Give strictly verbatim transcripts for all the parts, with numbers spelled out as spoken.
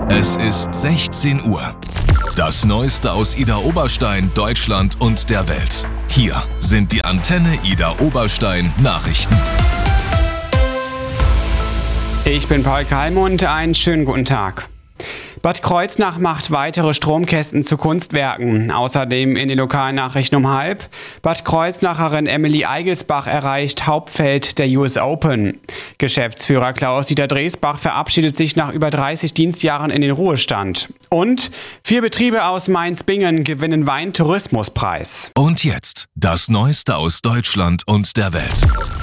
Es ist sechzehn Uhr. Das Neueste aus Idar Oberstein, Deutschland und der Welt. Hier sind die Antenne Idar Oberstein Nachrichten. Ich bin Paul Kalmund, einen schönen guten Tag. Bad Kreuznach macht weitere Stromkästen zu Kunstwerken. Außerdem in den Lokalnachrichten um halb. Bad Kreuznacherin Emily Eigelsbach erreicht Hauptfeld der U S Open. Geschäftsführer Klaus-Dieter Dresbach verabschiedet sich nach über dreißig Dienstjahren in den Ruhestand. Und vier Betriebe aus Mainz-Bingen gewinnen Weintourismuspreis. Und jetzt das Neueste aus Deutschland und der Welt.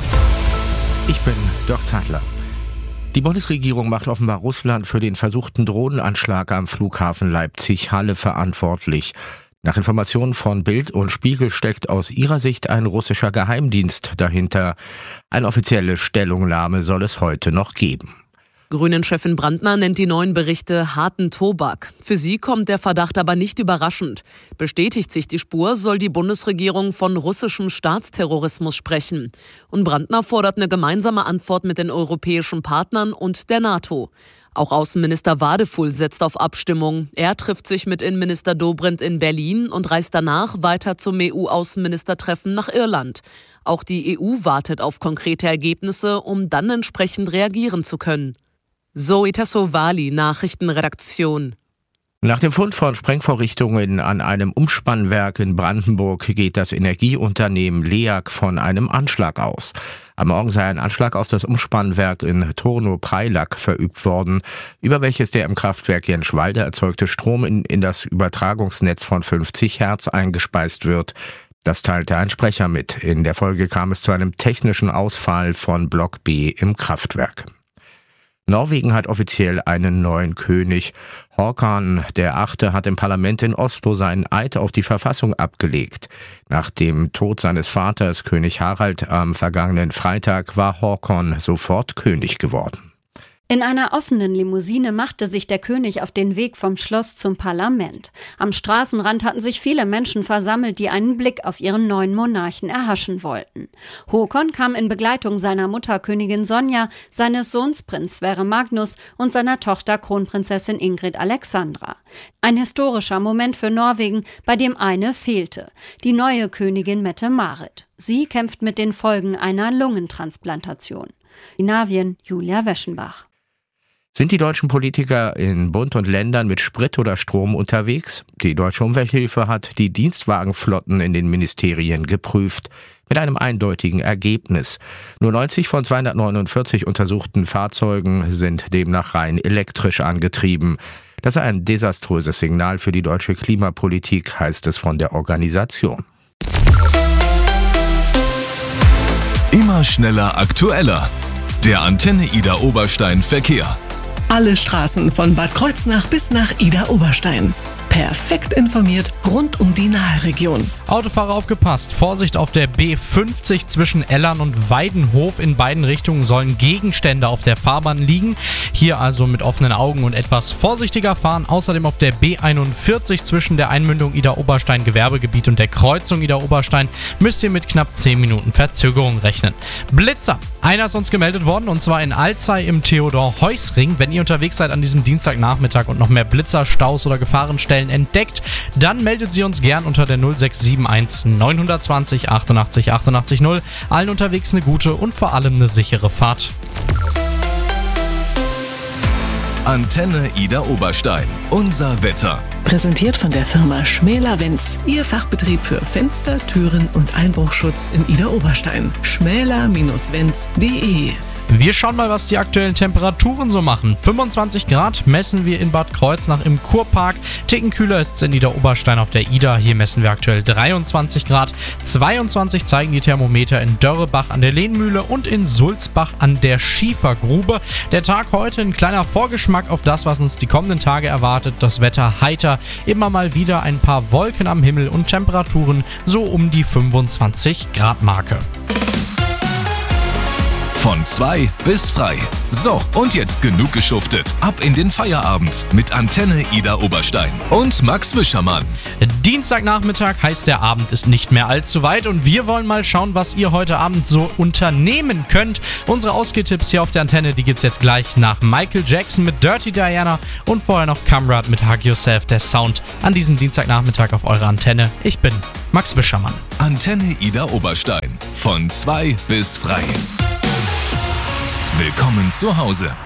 Ich bin Dirk Zeitler. Die Bundesregierung macht offenbar Russland für den versuchten Drohnenanschlag am Flughafen Leipzig-Halle verantwortlich. Nach Informationen von Bild und Spiegel steckt aus ihrer Sicht ein russischer Geheimdienst dahinter. Eine offizielle Stellungnahme soll es heute noch geben. Grünen-Chefin Brandner nennt die neuen Berichte harten Tobak. Für sie kommt der Verdacht aber nicht überraschend. Bestätigt sich die Spur, soll die Bundesregierung von russischem Staatsterrorismus sprechen. Und Brandner fordert eine gemeinsame Antwort mit den europäischen Partnern und der NATO. Auch Außenminister Wadefuhl setzt auf Abstimmung. Er trifft sich mit Innenminister Dobrindt in Berlin und reist danach weiter zum E U-Außenministertreffen nach Irland. Auch die E U wartet auf konkrete Ergebnisse, um dann entsprechend reagieren zu können. Zoe Tassovali, Nachrichtenredaktion. Nach dem Fund von Sprengvorrichtungen an einem Umspannwerk in Brandenburg geht das Energieunternehmen LEAG von einem Anschlag aus. Am Morgen sei ein Anschlag auf das Umspannwerk in Turno-Preilack verübt worden, über welches der im Kraftwerk Jenschwalde erzeugte Strom in, in das Übertragungsnetz von fünfzig Hertz eingespeist wird. Das teilte ein Sprecher mit. In der Folge kam es zu einem technischen Ausfall von Block B im Kraftwerk. Norwegen hat offiziell einen neuen König. Håkon der Achte hat im Parlament in Oslo seinen Eid auf die Verfassung abgelegt. Nach dem Tod seines Vaters, König Harald, am vergangenen Freitag war Håkon sofort König geworden. In einer offenen Limousine machte sich der König auf den Weg vom Schloss zum Parlament. Am Straßenrand hatten sich viele Menschen versammelt, die einen Blick auf ihren neuen Monarchen erhaschen wollten. Håkon kam in Begleitung seiner Mutter Königin Sonja, seines Sohns Prinz Sverre Magnus und seiner Tochter Kronprinzessin Ingrid Alexandra. Ein historischer Moment für Norwegen, bei dem eine fehlte: die neue Königin Mette-Marit. Sie kämpft mit den Folgen einer Lungentransplantation. Skandinavien, Julia Weschenbach. Sind die deutschen Politiker in Bund und Ländern mit Sprit oder Strom unterwegs? Die Deutsche Umwelthilfe hat die Dienstwagenflotten in den Ministerien geprüft, mit einem eindeutigen Ergebnis. Nur neunzig von zweihundertneunundvierzig untersuchten Fahrzeugen sind demnach rein elektrisch angetrieben. Das sei ein desaströses Signal für die deutsche Klimapolitik, heißt es von der Organisation. Immer schneller, aktueller. Der Antenne Idar Oberstein Verkehr. Alle Straßen von Bad Kreuznach bis nach Idar Oberstein. Perfekt informiert rund um die Naheregion. Autofahrer aufgepasst. Vorsicht auf der B fünfzig zwischen Ellern und Weidenhof. In beiden Richtungen sollen Gegenstände auf der Fahrbahn liegen. Hier also mit offenen Augen und etwas vorsichtiger fahren. Außerdem auf der B einundvierzig zwischen der Einmündung Idar Oberstein Gewerbegebiet und der Kreuzung Idar Oberstein müsst ihr mit knapp zehn Minuten Verzögerung rechnen. Blitzer. Einer ist uns gemeldet worden, und zwar in Alzey im Theodor-Heuss-Ring. Wenn ihr unterwegs seid an diesem Dienstagnachmittag und noch mehr Blitzer, Staus oder Gefahrenstellen entdeckt, dann meldet sie uns gern unter der null sechs sieben eins neun zwei null achtundachtzig achtundachtzig null. Allen unterwegs eine gute und vor allem eine sichere Fahrt. Antenne Idar Oberstein. Unser Wetter. Präsentiert von der Firma Schmäler-Wenz. Ihr Fachbetrieb für Fenster, Türen und Einbruchschutz in Idar Oberstein. schmäler Bindestrich wenz punkt de. Wir schauen mal, was die aktuellen Temperaturen so machen. fünfundzwanzig Grad messen wir in Bad Kreuznach im Kurpark. Ticken kühler ist es in Idar Oberstein auf der Idar. Hier messen wir aktuell dreiundzwanzig Grad. zweiundzwanzig zeigen die Thermometer in Dörrebach an der Lehnmühle und in Sulzbach an der Schiefergrube. Der Tag heute ein kleiner Vorgeschmack auf das, was uns die kommenden Tage erwartet. Das Wetter heiter, immer mal wieder ein paar Wolken am Himmel und Temperaturen so um die fünfundzwanzig Grad Marke. Von zwei bis frei. So, und jetzt genug geschuftet. Ab in den Feierabend mit Antenne Ida Oberstein und Max Wischermann. Dienstagnachmittag heißt, der Abend ist nicht mehr allzu weit und wir wollen mal schauen, was ihr heute Abend so unternehmen könnt. Unsere Ausgehtipps hier auf der Antenne, die gibt's jetzt gleich nach Michael Jackson mit Dirty Diana und vorher noch Kamrat mit Hug Yourself, der Sound an diesem Dienstagnachmittag auf eurer Antenne. Ich bin Max Wischermann. Antenne Ida Oberstein. Von zwei bis frei. Willkommen zu Hause.